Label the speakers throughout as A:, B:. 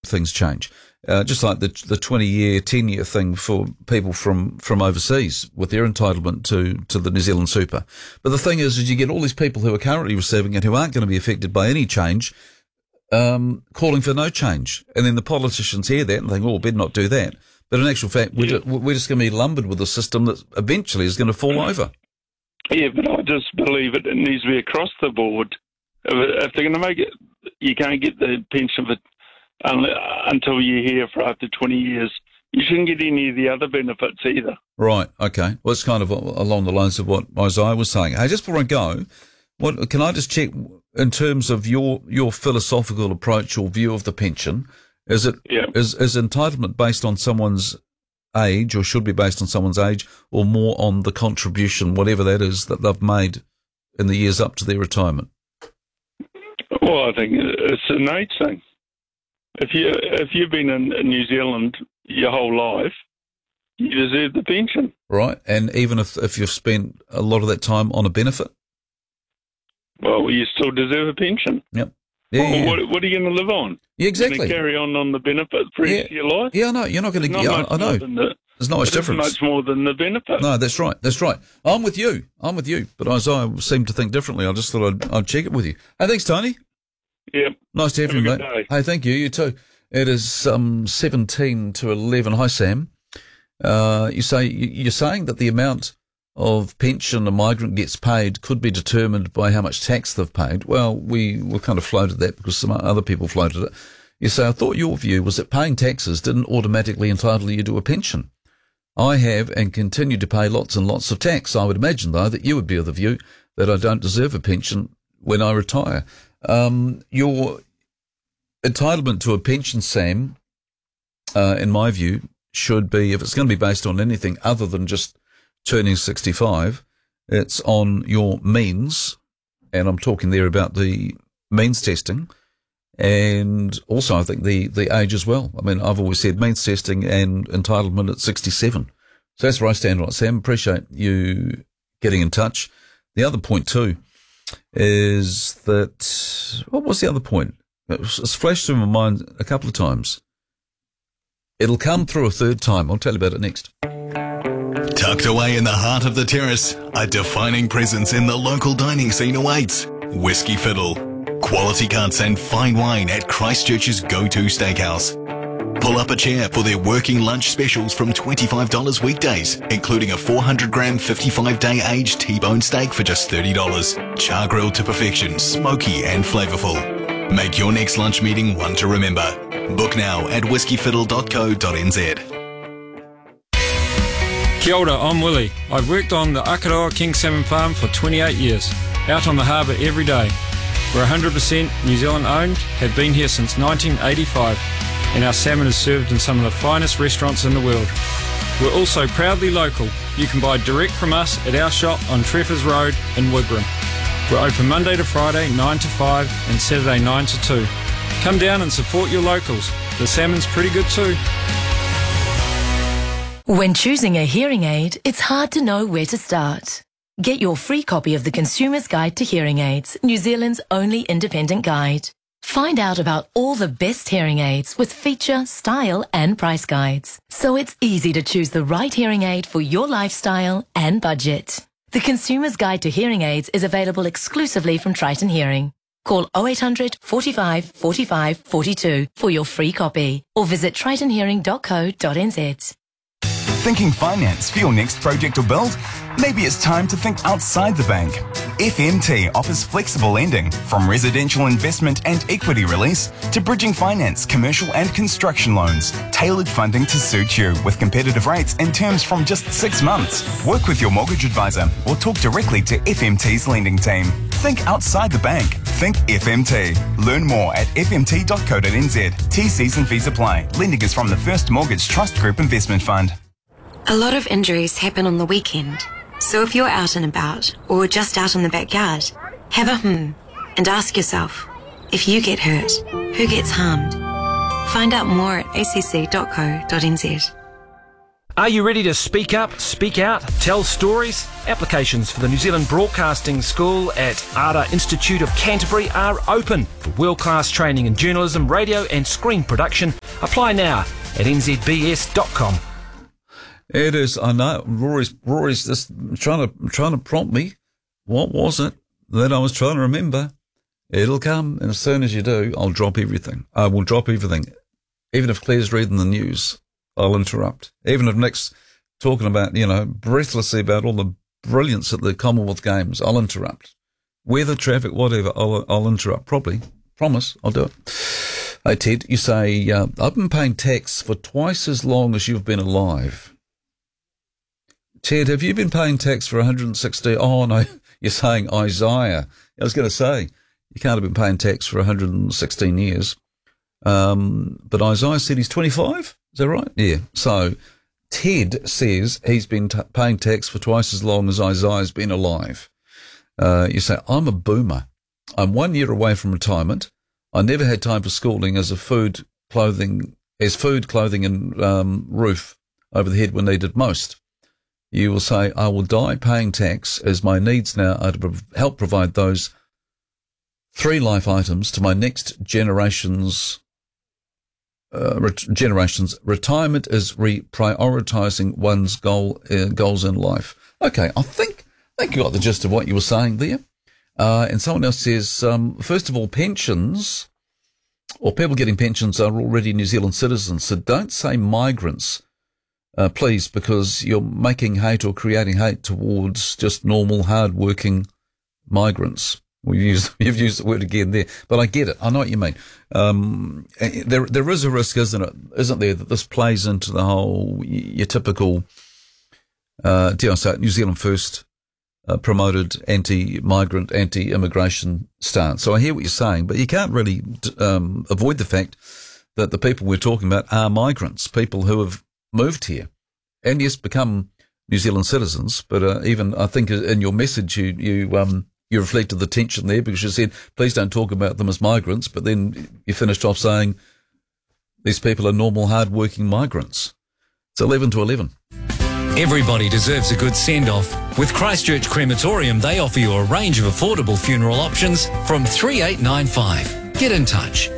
A: things change. Just like the 20-year, 10-year thing for people from overseas with their entitlement to the New Zealand super. But the thing is you get all these people who are currently receiving it who aren't going to be affected by any change, calling for no change. And then the politicians hear that and think, oh, better not do that. But in actual fact, we're just going to be lumbered with a system that eventually is going to fall over.
B: Yeah, but I just believe it needs to be across the board. If they're going to make it, you can't get the pension for until you're here for after 20 years. You shouldn't get any of the other benefits either.
A: Right, okay. Well, it's kind of along the lines of what Isaiah was saying. Hey, just before I go, can I just check in terms of your philosophical approach or view of the pension? Is entitlement based on someone's age, or should be based on someone's age, or more on the contribution, whatever that is, that they've made in the years up to their retirement?
B: Well, I think it's an age thing. If you've been in New Zealand your whole life, you deserve the pension.
A: Right, and even if you've spent a lot of that time on a benefit?
B: Well, you still deserve a pension.
A: Yep. Yeah,
B: well, what are you going to live on?
A: Yeah, exactly.
B: You're going to carry on the benefit for the rest of your life?
A: Yeah, I know. You're not going to get... I know. There's not much difference.
B: Much more than the benefit.
A: No, that's right. I'm with you. But Isaiah seemed to think differently. I just thought I'd check it with you. Hey, thanks, Tony.
B: Yep.
A: Nice to have you, mate. Hey, thank you. You too. It is 17 to 11. Hi, Sam. You're saying that the amount of pension a migrant gets paid could be determined by how much tax they've paid. Well, we were kind of floated that because some other people floated it. You say, I thought your view was that paying taxes didn't automatically entitle you to a pension. I have and continue to pay lots and lots of tax. I would imagine, though, that you would be of the view that I don't deserve a pension when I retire. Your entitlement to a pension, Sam, in my view, should be, if it's going to be based on anything other than just turning 65, it's on your means, and I'm talking there about the means testing, and also I think the age as well. I mean, I've always said means testing and entitlement at 67. So that's where I stand on it, Sam. Appreciate you getting in touch. The other point too is that, what was the other point? It's flashed through my mind a couple of times. It'll come through a third time. I'll tell you about it next.
C: Tucked away in the heart of the terrace, a defining presence in the local dining scene awaits. Whiskey Fiddle. Quality cuts and fine wine at Christchurch's go-to steakhouse. Pull up a chair for their working lunch specials from $25 weekdays, including a 400-gram 55-day aged T-bone steak for just $30. Char grilled to perfection, smoky and flavourful. Make your next lunch meeting one to remember. Book now at whiskyfiddle.co.nz.
D: Kia ora, I'm Willie. I've worked on the Akaroa King Salmon Farm for 28 years, out on the harbour every day. We're 100% New Zealand owned, have been here since 1985, and our salmon is served in some of the finest restaurants in the world. We're also proudly local. You can buy direct from us at our shop on Treffers Road in Wigram. We're open Monday to Friday 9 to 5 and Saturday 9 to 2. Come down and support your locals. The salmon's pretty good too.
E: When choosing a hearing aid, it's hard to know where to start. Get your free copy of the Consumer's Guide to Hearing Aids, New Zealand's only independent guide. Find out about all the best hearing aids with feature, style and price guides. So it's easy to choose the right hearing aid for your lifestyle and budget. The Consumer's Guide to Hearing Aids is available exclusively from Triton Hearing. Call 0800 45 45 42 for your free copy or visit tritonhearing.co.nz.
F: Thinking finance for your next project or build? Maybe it's time to think outside the bank. FMT offers flexible lending from residential investment and equity release to bridging finance, commercial and construction loans. Tailored funding to suit you with competitive rates and terms from just 6 months. Work with your mortgage advisor or talk directly to FMT's lending team. Think outside the bank. Think FMT. Learn more at fmt.co.nz. T&Cs and fees apply. Lending is from the First Mortgage Trust Group Investment Fund.
G: A lot of injuries happen on the weekend. So if you're out and about, or just out in the backyard, have a and ask yourself, if you get hurt, who gets harmed? Find out more at acc.co.nz.
H: Are you ready to speak up, speak out, tell stories? Applications for the New Zealand Broadcasting School at ARA Institute of Canterbury are open for world-class training in journalism, radio and screen production. Apply now at nzbs.com.
A: It is, I know, Rory's just trying to prompt me. What was it that I was trying to remember? It'll come, and as soon as you do, I'll drop everything. I will drop everything. Even if Claire's reading the news, I'll interrupt. Even if Nick's talking about, breathlessly about all the brilliance at the Commonwealth Games, I'll interrupt. Weather, traffic, whatever, I'll interrupt. Probably. Promise, I'll do it. Hey, Ted, you say, I've been paying tax for twice as long as you've been alive. Ted, have you been paying tax for 160? Oh, no, you're saying Isaiah. I was going to say, you can't have been paying tax for 116 years. But Isaiah said he's 25. Is that right? Yeah. So Ted says he's been paying tax for twice as long as Isaiah's been alive. You say, I'm a boomer. I'm 1 year away from retirement. I never had time for schooling as food, clothing, and roof over the head were needed most. You will say, I will die paying tax as my needs now are to help provide those 3 life items to my next generations. Retirement is reprioritizing one's goals in life. Okay, I think you got the gist of what you were saying there. And someone else says, first of all, pensions or people getting pensions are already New Zealand citizens, so don't say migrants. Please, because you're making hate or creating hate towards just normal, hard-working migrants. You've used the word again there, but I get it. I know what you mean. There is a risk, isn't there, that this plays into the whole, your typical, New Zealand First promoted anti-migrant, anti-immigration stance. So I hear what you're saying, but you can't really avoid the fact that the people we're talking about are migrants, people who have moved here and yes, become New Zealand citizens. But even I think in your message, you reflected the tension there because you said, please don't talk about them as migrants. But then you finished off saying these people are normal, hard-working migrants. It's 11 to 11.
I: Everybody deserves a good send-off. With Christchurch Crematorium, they offer you a range of affordable funeral options from 3895. Get in touch.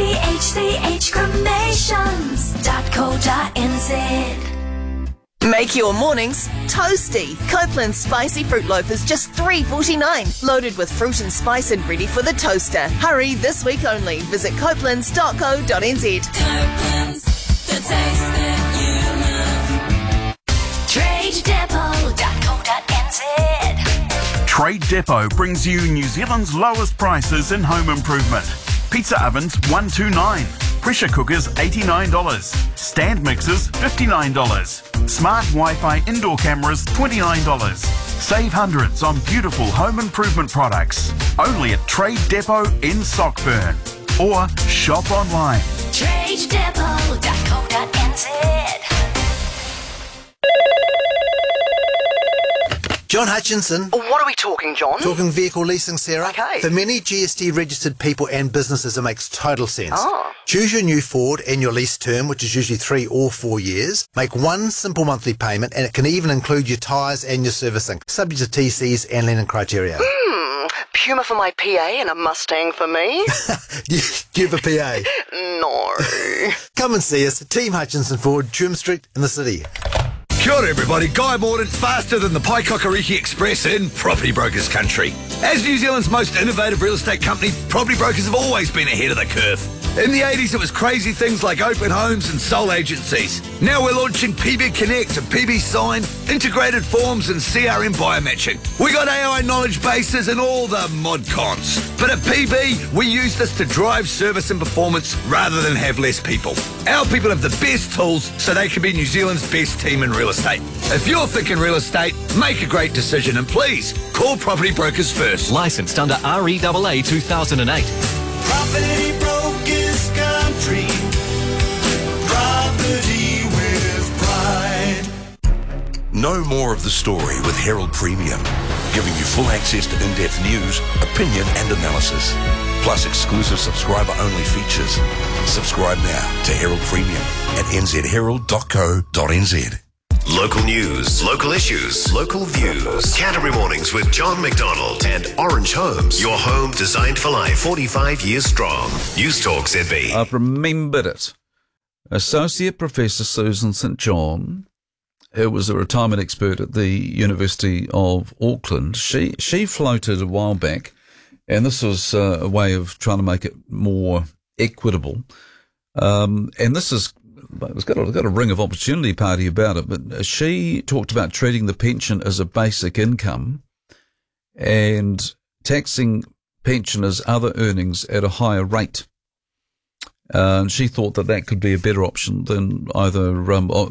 J: chchcremations.co.nz. Make your mornings toasty. Copeland's spicy fruit loaf is just $3.49, loaded with fruit and spice and ready for the toaster. Hurry, this week only. Visit copelands.co.nz.
K: Copeland's, the taste that you love.
J: TradeDepot.co.nz.
L: Trade Depot brings you New Zealand's lowest prices in home improvement. Pizza ovens $129, pressure cookers $89, stand mixers $59, smart Wi-Fi indoor cameras $29. Save hundreds on beautiful home improvement products. Only at Trade Depot in Sockburn. Or shop online.
J: TradeDepot.co.nz.
M: John Hutchinson.
N: What are we talking, John?
M: Talking vehicle leasing, Sarah.
N: Okay.
M: For many GST registered people and businesses, it makes total sense.
N: Oh.
M: Choose your new Ford and your lease term, which is usually 3 or 4 years. Make one simple monthly payment, and it can even include your tyres and your servicing, subject to TCs and lending criteria.
N: Puma for my PA and a Mustang for me.
M: Do you have a PA?
N: No.
M: Come and see us at Team Hutchinson Ford, Trim Street in the city.
O: Kia ora everybody, Guy Mordaunt, faster than the Paikokariki Express in Property Brokers country. As New Zealand's most innovative real estate company, Property Brokers have always been ahead of the curve. In the 80s, it was crazy things like open homes and sole agencies. Now we're launching PB Connect and PB Sign, integrated forms and CRM biomatching. We got AI knowledge bases and all the mod cons. But at PB, we use this to drive service and performance rather than have less people. Our people have the best tools so they can be New Zealand's best team in real estate. If you're thinking real estate, make a great decision and please call Property Brokers first.
P: Licensed under REAA 2008.
K: Property Brokers country. Property with pride.
Q: Know more of the story with Herald Premium, giving you full access to in-depth news, opinion and analysis, plus exclusive subscriber-only features. Subscribe now to Herald Premium at nzherald.co.nz.
R: Local news, local issues, local views. Canterbury Mornings with John McDonald and Orange Homes. Your home designed for life, 45 years strong. News Talk ZB.
A: I've remembered it. Associate Professor Susan St. John, who was a retirement expert at the University of Auckland, she floated a while back, and this was a way of trying to make it more equitable. And this is, it's got a ring of opportunity party about it, but she talked about treating the pension as a basic income and taxing pensioners' other earnings at a higher rate. And she thought that could be a better option than either